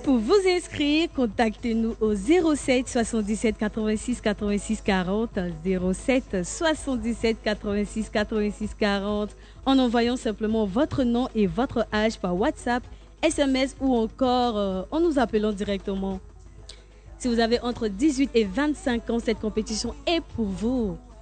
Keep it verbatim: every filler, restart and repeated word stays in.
pour vous inscrire, contactez-nous au zéro sept soixante-dix-sept quatre-vingt-six quatre-vingt-six quarante, zéro sept soixante-dix-sept quatre-vingt-six quatre-vingt-six quarante, en envoyant simplement votre nom et votre âge par WhatsApp, S M S ou encore euh, en nous appelant directement. Si vous avez entre dix-huit et vingt-cinq ans, cette compétition est pour vous.